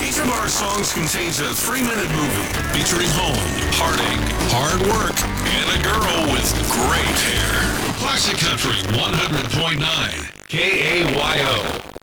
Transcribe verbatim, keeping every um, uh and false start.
Each of our songs contains a three-minute movie featuring home, heartache, hard work, and a girl with great hair. Classic Country one hundred point nine K A Y O.